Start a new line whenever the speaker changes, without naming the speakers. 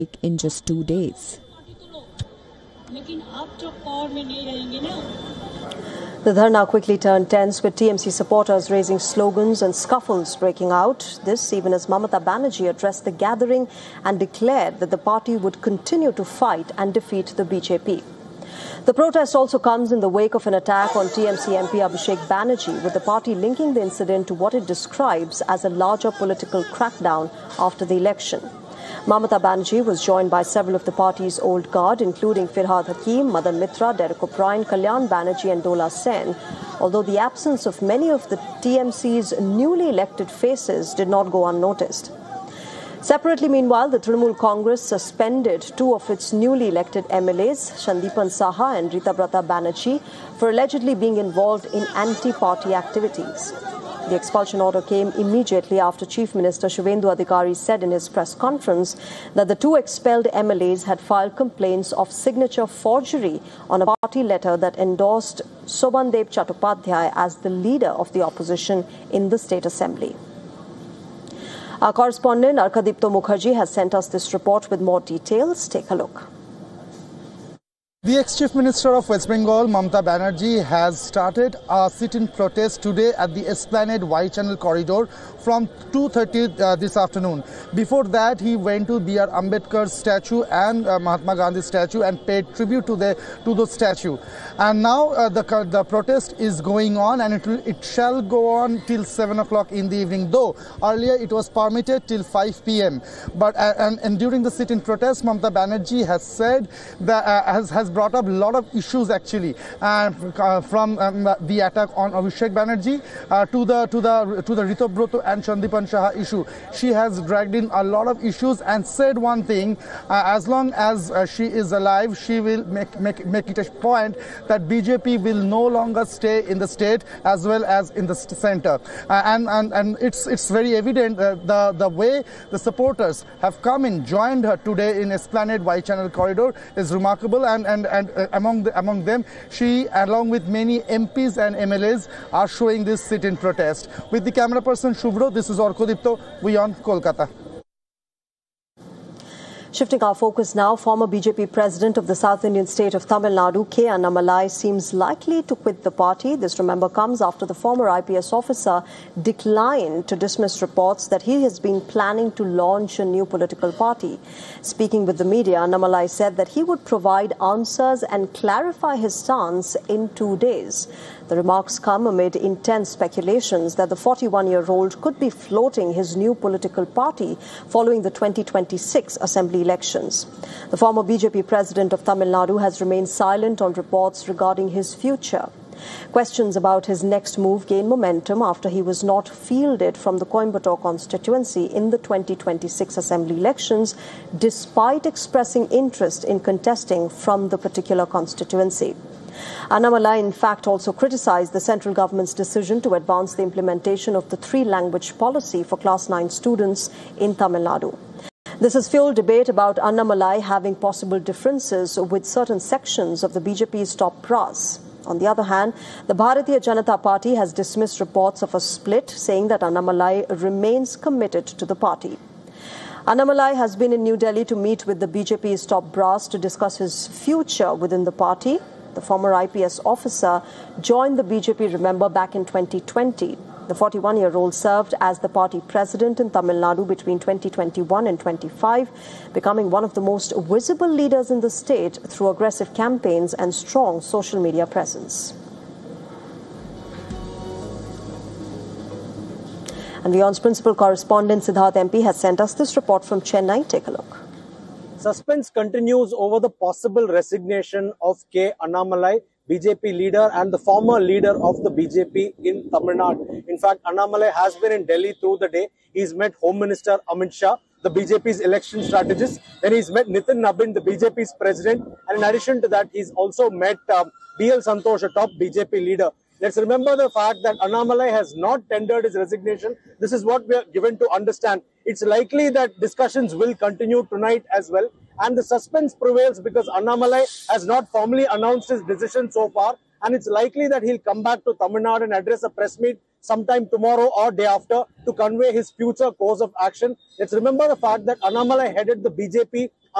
in just 2 days.
The dharna quickly turned tense, with TMC supporters raising slogans and scuffles breaking out. This even as Mamata Banerjee addressed the gathering and declared that the party would continue to fight and defeat the BJP. The protest also comes in the wake of an attack on TMC MP Abhishek Banerjee, with the party linking the incident to what it describes as a larger political crackdown after the election. Mamata Banerjee was joined by several of the party's old guard, including Firhad Hakim, Madan Mitra, Derek O'Brien, Kalyan Banerjee and Dola Sen, although the absence of many of the TMC's newly elected faces did not go unnoticed. Separately, meanwhile, the Trinamool Congress suspended two of its newly elected MLAs, Sandeepan Saha and Ritabrata Banerjee, for allegedly being involved in anti-party activities. The expulsion order came immediately after Chief Minister Shivendhu Adhikari said in his press conference that the two expelled MLAs had filed complaints of signature forgery on a party letter that endorsed Sobandev Chattopadhyay as the leader of the opposition in the State Assembly. Our correspondent Arkadipto Mukherjee has sent us this report with more details. Take a look.
The ex-Chief Minister of West Bengal, Mamata Banerjee, has started a sit-in protest today at the Esplanade Y-Channel corridor from 2:30 this afternoon. Before that, he went to B.R. Ambedkar's statue and Mahatma Gandhi's statue and paid tribute to the statue. And now the protest is going on, and it shall go on till 7 o'clock in the evening. Though earlier it was permitted till 5 p.m. But and during the sit-in protest, Mamata Banerjee has said that has brought up a lot of issues actually, from the attack on Abhishek Banerjee to the Ritabrata and Sandeepan Saha issue. She has dragged in a lot of issues and said one thing: as long as she is alive, she will make it a point that BJP will no longer stay in the state as well as in the center. And it's very evident the way the supporters have come in, joined her today in Esplanade Y-Channel corridor is remarkable, and among them, she, along with many MPs and MLAs, are showing this sit-in protest. With the camera person Shubhro, this is Arkadipto, WION, Kolkata.
Shifting our focus now, former BJP president of the South Indian state of Tamil Nadu, K. Annamalai, seems likely to quit the party. This, remember, comes after the former IPS officer declined to dismiss reports that he has been planning to launch a new political party. Speaking with the media, Annamalai said that he would provide answers and clarify his stance in 2 days. The remarks come amid intense speculations that the 41-year-old could be floating his new political party following the 2026 assembly elections. The former BJP president of Tamil Nadu has remained silent on reports regarding his future. Questions about his next move gained momentum after he was not fielded from the Coimbatore constituency in the 2026 assembly elections, despite expressing interest in contesting from the particular constituency. Annamalai, in fact, also criticized the central government's decision to advance the implementation of the 3-language policy for Class 9 students in Tamil Nadu. This has fueled debate about Annamalai having possible differences with certain sections of the BJP's top brass. On the other hand, the Bharatiya Janata Party has dismissed reports of a split, saying that Annamalai remains committed to the party. Annamalai has been in New Delhi to meet with the BJP's top brass to discuss his future within the party. The former IPS officer joined the BJP, remember, back in 2020. The 41-year-old served as the party president in Tamil Nadu between 2021 and 25, becoming one of the most visible leaders in the state through aggressive campaigns and strong social media presence. And WION's principal correspondent Siddharth MP has sent us this report from Chennai. Take a look.
Suspense continues over the possible resignation of K. Annamalai, BJP leader and the former leader of the BJP in Tamil Nadu. In fact, Annamalai has been in Delhi through the day. He's met Home Minister Amit Shah, the BJP's election strategist. Then he's met Nitin Nabin, the BJP's president. And in addition to that, he's also met B.L. Santosh, a top BJP leader. Let's remember the fact that Annamalai has not tendered his resignation. This is what we are given to understand. It's likely that discussions will continue tonight as well. And the suspense prevails because Annamalai has not formally announced his decision so far. And it's likely that he'll come back to Tamil Nadu and address a press meet sometime tomorrow or day after to convey his future course of action. Let's remember the fact that Annamalai headed the BJP